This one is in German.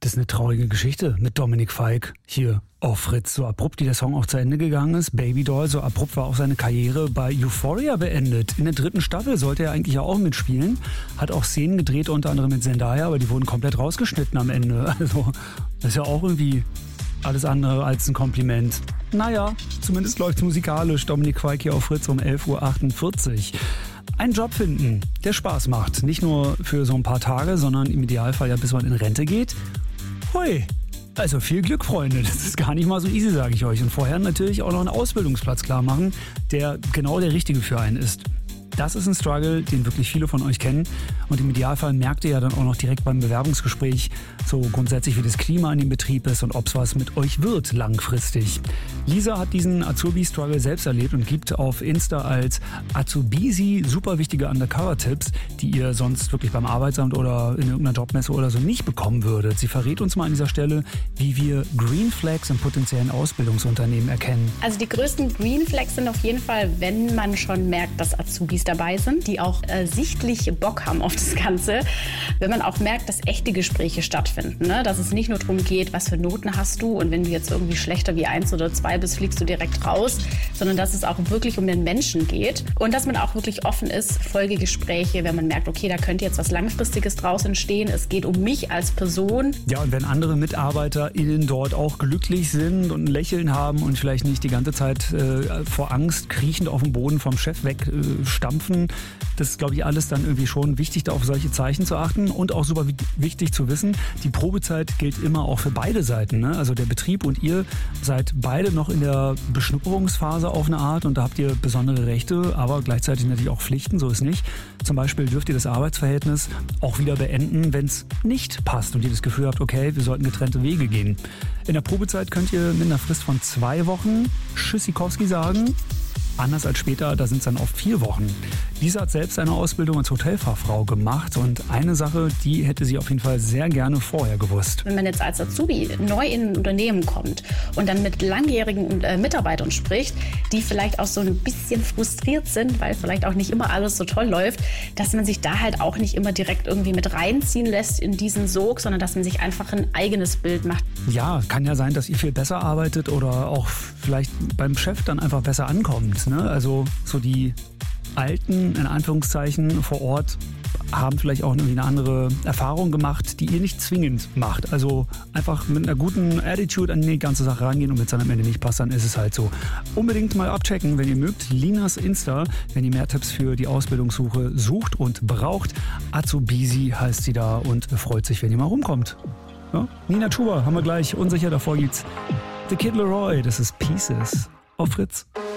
Das ist eine traurige Geschichte mit Dominik Feick hier auf Fritz. So abrupt, wie der Song auch zu Ende gegangen ist. Babydoll, so abrupt war auch seine Karriere bei Euphoria beendet. In der 3. Staffel sollte er eigentlich ja auch mitspielen. Hat auch Szenen gedreht, unter anderem mit Zendaya, aber die wurden komplett rausgeschnitten am Ende. Also das ist ja auch irgendwie alles andere als ein Kompliment. Naja, zumindest läuft musikalisch. Dominik Feick hier auf Fritz um 11.48 Uhr. Einen Job finden, der Spaß macht. Nicht nur für so ein paar Tage, sondern im Idealfall ja bis man in Rente geht. Hui, also viel Glück, Freunde. Das ist gar nicht mal so easy, sage ich euch. Und vorher natürlich auch noch einen Ausbildungsplatz klar machen, der genau der richtige für einen ist. Das ist ein Struggle, den wirklich viele von euch kennen. Und im Idealfall merkt ihr ja dann auch noch direkt beim Bewerbungsgespräch so grundsätzlich, wie das Klima in dem Betrieb ist und ob es was mit euch wird langfristig. Lisa hat diesen Azubi-Struggle selbst erlebt und gibt auf Insta als Azubisi super wichtige Undercover-Tipps, die ihr sonst wirklich beim Arbeitsamt oder in irgendeiner Jobmesse oder so nicht bekommen würdet. Sie verrät uns mal an dieser Stelle, wie wir Green Flags in potenziellen Ausbildungsunternehmen erkennen. Also die größten Green Flags sind auf jeden Fall, wenn man schon merkt, dass Azubis dabei sind, die auch sichtlich Bock haben auf das Ganze. Wenn man auch merkt, dass echte Gespräche stattfinden, ne? Dass es nicht nur darum geht, was für Noten hast du und wenn du jetzt irgendwie schlechter wie 1 oder 2 bist, fliegst du direkt raus, sondern dass es auch wirklich um den Menschen geht und dass man auch wirklich offen ist, Folgegespräche, wenn man merkt, okay, da könnte jetzt was Langfristiges draus entstehen, es geht um mich als Person. Ja, und wenn andere MitarbeiterInnen dort auch glücklich sind und ein Lächeln haben und vielleicht nicht die ganze Zeit vor Angst kriechend auf dem Boden vom Chef wegstampfen, das ist, glaube ich, alles dann irgendwie schon wichtig, da auf solche Zeichen zu achten und auch super wichtig zu wissen, die Probezeit gilt immer auch für beide Seiten, ne? Also der Betrieb und ihr seid beide noch in der Beschnupperungsphase auf eine Art und da habt ihr besondere Rechte, aber gleichzeitig natürlich auch Pflichten, so ist nicht. Zum Beispiel dürft ihr das Arbeitsverhältnis auch wieder beenden, wenn es nicht passt und ihr das Gefühl habt, okay, wir sollten getrennte Wege gehen. In der Probezeit könnt ihr mit einer Frist von 2 Wochen Tschüssikowski sagen. Anders als später, da sind es dann oft 4 Wochen. Lisa hat selbst eine Ausbildung als Hotelfachfrau gemacht und eine Sache, die hätte sie auf jeden Fall sehr gerne vorher gewusst. Wenn man jetzt als Azubi neu in ein Unternehmen kommt und dann mit langjährigen Mitarbeitern spricht, die vielleicht auch so ein bisschen frustriert sind, weil vielleicht auch nicht immer alles so toll läuft, dass man sich da halt auch nicht immer direkt irgendwie mit reinziehen lässt in diesen Sog, sondern dass man sich einfach ein eigenes Bild macht. Ja, kann ja sein, dass ihr viel besser arbeitet oder auch vielleicht beim Chef dann einfach besser ankommt, ne? Also so die Alten, in Anführungszeichen, vor Ort haben vielleicht auch irgendwie eine andere Erfahrung gemacht, die ihr nicht zwingend macht. Also einfach mit einer guten Attitude an die ganze Sache rangehen und wenn es dann am Ende nicht passt, dann ist es halt so. Unbedingt mal abchecken, wenn ihr mögt. Linas Insta, wenn ihr mehr Tipps für die Ausbildungssuche sucht und braucht. Azubisi heißt sie da und freut sich, wenn ihr mal rumkommt. Ja? Nina Chuba haben wir gleich. Unsicher, davor gibt's The Kid Laroi. Das ist Pieces auf Fritz.